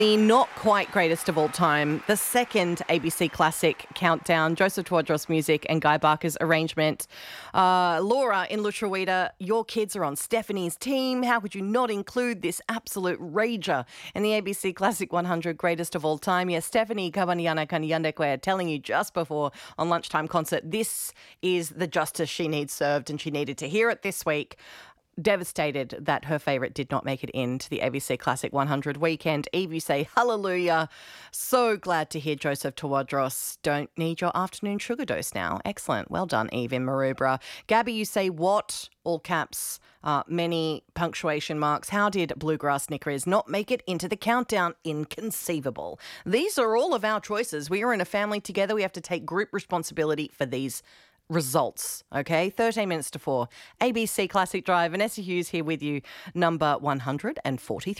The not quite greatest of all time, the second ABC Classic countdown, Joseph Tawadros music and Guy Barker's arrangement. Laura in Lutruwita, your kids are on Stephanie's team. How could you not include this absolute rager in the ABC Classic 100 greatest of all time? Yes, Stephanie Kabanyana Kanyandekwe telling you just before on Lunchtime Concert, this is the justice she needs served, and she needed to hear it this week. Devastated that her favourite did not make it into the ABC Classic 100 weekend. Eve, you say hallelujah. So glad to hear Joseph Tawadros. Don't need your afternoon sugar dose now. Excellent. Well done, Eve in Maroubra. Gabby, you say what? All caps, many punctuation marks. How did Bluegrass Knickers not make it into the countdown? Inconceivable. These are all of our choices. We are in a family together. We have to take group responsibility for these results, okay? 13 minutes to 4. ABC Classic Drive. Vanessa Hughes here with you, number 143.